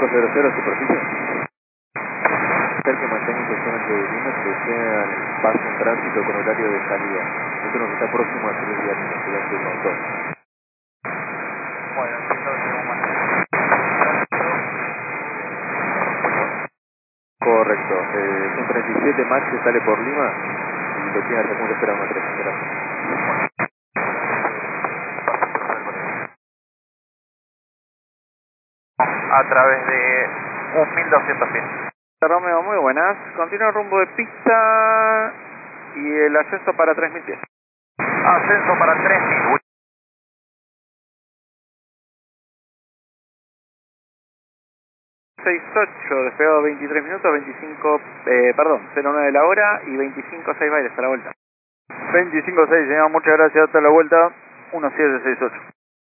500 superficie. Que manténgase solamente de Lima, que sea el paso en tránsito con horario de salida. Esto nos está próximo a 3 días, que ya estoy un montón. Bueno, entonces vamos a mantener. Correcto. Son 37 Max que sale por Lima y lo tiene hasta punto espera una 3. A través de 1200 pies. Romeo, muy buenas. Continúa el rumbo de pista y el ascenso para 3000 pies. Ascenso para 3000. 68, despegado 23 minutos, 25, 09 la hora y 25.6 bailes a la vuelta. 25-6, señor, muchas gracias, hasta la vuelta. 1768.